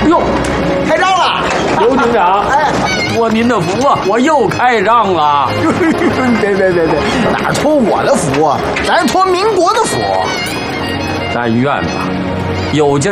哟，开张了！ 刘警长， 哎， 托您的福啊，我又开张了。 别，哪托我的福啊？咱托民国的福。 但愿吧，有劲